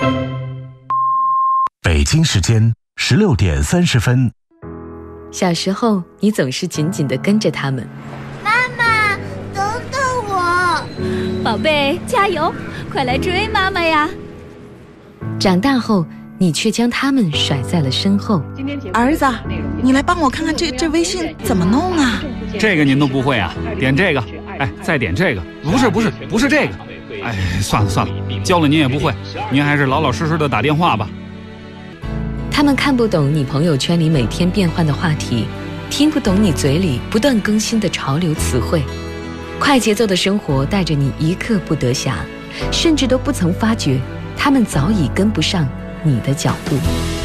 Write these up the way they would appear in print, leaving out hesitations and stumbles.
北京时间16点30分。 小时候，你总是紧紧地跟着他们。 妈妈，等等我！ 宝贝，加油，快来追妈妈呀！ 长大后，你却将他们甩在了身后。 儿子，你来帮我看看这微信怎么弄啊？ 这个您都不会啊？点这个，再点这个。不是这个。算了，教了您也不会，您还是老老实实的打电话吧。 他们看不懂你朋友圈里每天变换的话题，听不懂你嘴里不断更新的潮流词汇。快节奏的生活带着你一刻不得暇，甚至都不曾发觉，他们早已跟不上你的脚步。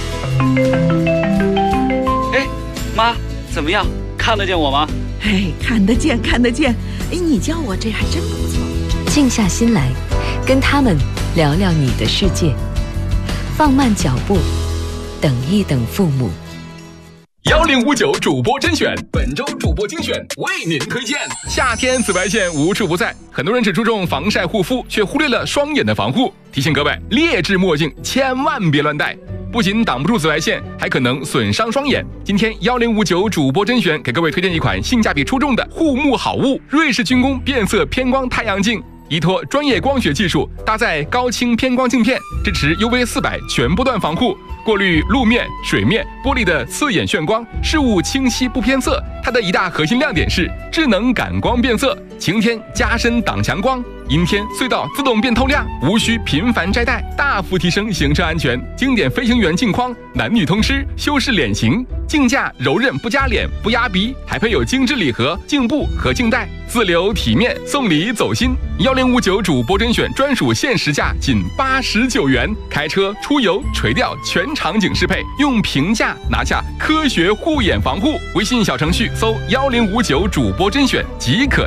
妈，怎么样？看得见我吗？ 看得见。你教我这还真不错。 静下心来，跟他们聊聊你的世界，放慢脚步，等一等父母。 1059主播甄选，本周主播精选为您推荐。夏天紫外线无处不在，很多人只注重防晒护肤，却忽略了双眼的防护。提醒各位，劣质墨镜千万别乱戴，不仅挡不住紫外线，还可能损伤双眼。今天1059主播甄选给各位推荐一款性价比出众的护目好物——瑞士军工变色偏光太阳镜。依托专业光学技术，搭载高清偏光镜片，支持 UV400全波段防护，过滤路面、水面、玻璃的刺眼眩光，事物清晰不偏色。它的一大核心亮点是智能感光变色，晴天加深挡强光，阴天隧道自动变透亮，无需频繁摘戴，大幅提升行车安全。经典飞行员镜框，男女通吃，修饰脸型，镜架柔韧不夹脸不压鼻，还配有精致礼盒、镜布和镜带，自留体面，送礼走心。1059主播甄选专属限时价仅89元，开车出游垂钓全场景适配，用平价拿下科学护眼防护。微信小程序搜1059主播甄选即可